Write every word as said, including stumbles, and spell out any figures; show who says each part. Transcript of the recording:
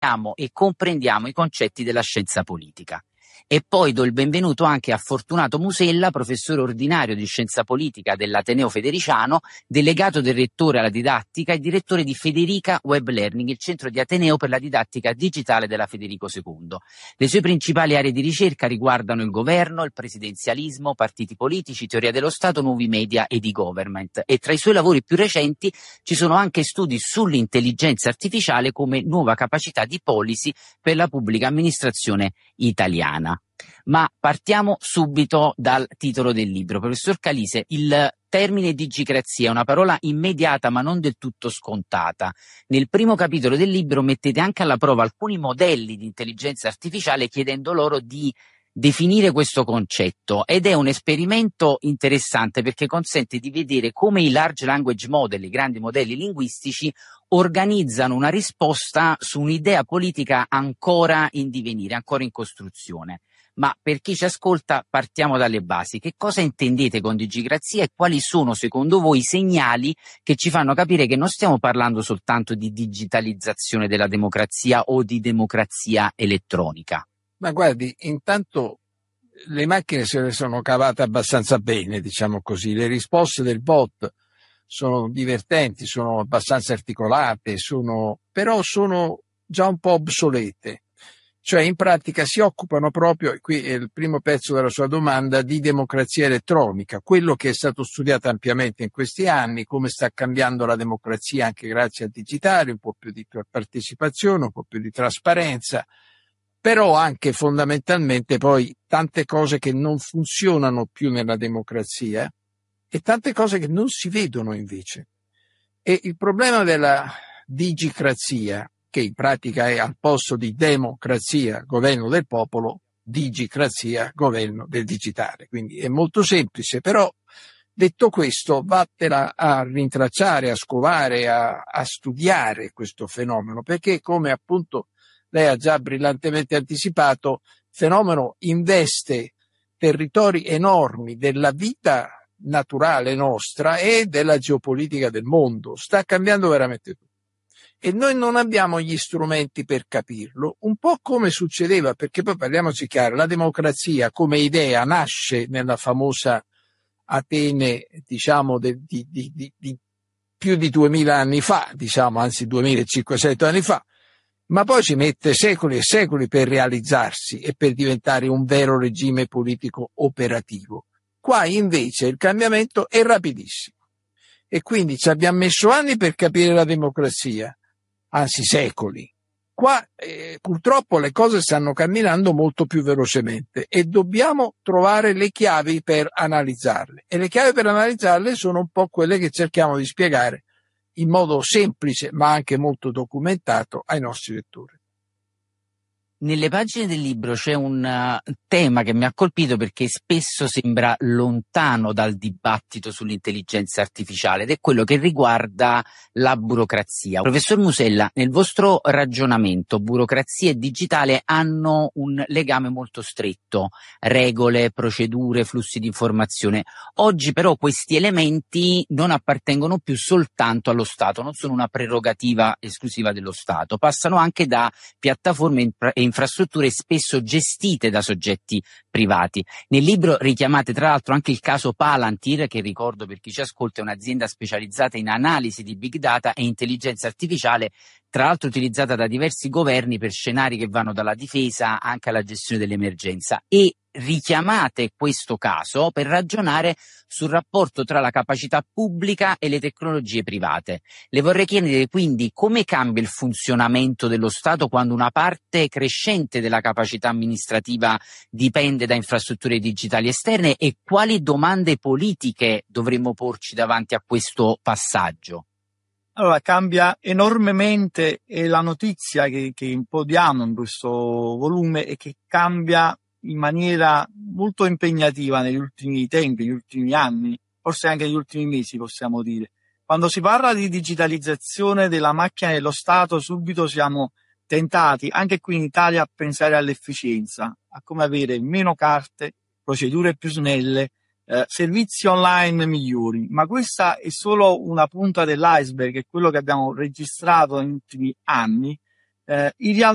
Speaker 1: e comprendiamo i concetti della scienza politica. E poi do il benvenuto anche a Fortunato Musella, professore ordinario di scienza politica dell'Ateneo Federiciano, delegato del rettore alla didattica e direttore di Federica Web Learning, il centro di Ateneo per la didattica digitale della Federico secondo. Le sue principali aree di ricerca riguardano il governo, il presidenzialismo, partiti politici, teoria dello Stato, nuovi media ed e-government. E tra i suoi lavori più recenti ci sono anche studi sull'intelligenza artificiale come nuova capacità di policy per la pubblica amministrazione italiana. Ma partiamo subito dal titolo del libro. Professor Calise, il termine digicrazia è una parola immediata ma non del tutto scontata. Nel primo capitolo del libro mettete anche alla prova alcuni modelli di intelligenza artificiale chiedendo loro di definire questo concetto, ed è un esperimento interessante perché consente di vedere come i large language model, i grandi modelli linguistici, organizzano una risposta su un'idea politica ancora in divenire, ancora in costruzione. Ma per chi ci ascolta partiamo dalle basi. Che cosa intendete con digicrazia e quali sono secondo voi i segnali che ci fanno capire che non stiamo parlando soltanto di digitalizzazione della democrazia o di democrazia elettronica?
Speaker 2: Ma guardi, intanto le macchine se le sono cavate abbastanza bene, diciamo così. Le risposte del bot sono divertenti, sono abbastanza articolate, sono, però sono già un po' obsolete. Cioè in pratica si occupano proprio, e qui è il primo pezzo della sua domanda, di democrazia elettronica, quello che è stato studiato ampiamente in questi anni, come sta cambiando la democrazia anche grazie al digitale, un po' più di partecipazione, un po' più di trasparenza, però anche fondamentalmente poi tante cose che non funzionano più nella democrazia e tante cose che non si vedono invece. E il problema della digicrazia, che in pratica è al posto di democrazia, governo del popolo, digicrazia, governo del digitale. Quindi è molto semplice, però detto questo, vattela a rintracciare, a scovare, a, a studiare questo fenomeno, perché come appunto lei ha già brillantemente anticipato, il fenomeno investe territori enormi della vita naturale nostra e della geopolitica del mondo. Sta cambiando veramente tutto. E noi non abbiamo gli strumenti per capirlo, un po' come succedeva, perché poi parliamoci chiaro, la democrazia come idea nasce nella famosa Atene, diciamo, de, di, di, di, di più di duemila anni fa, diciamo, anzi duemilacinquecento anni fa, ma poi ci mette secoli e secoli per realizzarsi e per diventare un vero regime politico operativo. Qua invece il cambiamento è rapidissimo e quindi ci abbiamo messo anni per capire la democrazia, anzi secoli. Qua eh, purtroppo le cose stanno camminando molto più velocemente e dobbiamo trovare le chiavi per analizzarle. E le chiavi per analizzarle sono un po' quelle che cerchiamo di spiegare in modo semplice ma anche molto documentato ai nostri lettori.
Speaker 1: Nelle pagine del libro c'è un uh, tema che mi ha colpito perché spesso sembra lontano dal dibattito sull'intelligenza artificiale ed è quello che riguarda la burocrazia. Professor Musella, nel vostro ragionamento burocrazia e digitale hanno un legame molto stretto, regole, procedure, flussi di informazione. Oggi però questi elementi non appartengono più soltanto allo Stato, non sono una prerogativa esclusiva dello Stato, passano anche da piattaforme e infrastrutture spesso gestite da soggetti privati. Nel libro richiamate tra l'altro anche il caso Palantir, che ricordo per chi ci ascolta è un'azienda specializzata in analisi di big data e intelligenza artificiale, tra l'altro utilizzata da diversi governi per scenari che vanno dalla difesa anche alla gestione dell'emergenza, e richiamate questo caso per ragionare sul rapporto tra la capacità pubblica e le tecnologie private. Le vorrei chiedere quindi come cambia il funzionamento dello Stato quando una parte crescente della capacità amministrativa dipende da infrastrutture digitali esterne e quali domande politiche dovremmo porci davanti a questo passaggio.
Speaker 3: Allora, cambia enormemente, e la notizia che, che impodiamo in questo volume è che cambia in maniera molto impegnativa negli ultimi tempi, negli ultimi anni, forse anche negli ultimi mesi possiamo dire. Quando si parla di digitalizzazione della macchina dello Stato, subito siamo tentati, anche qui in Italia, a pensare all'efficienza, a come avere meno carte, procedure più snelle, eh, servizi online migliori. Ma questa è solo una punta dell'iceberg, è quello che abbiamo registrato negli ultimi anni. Eh, in realtà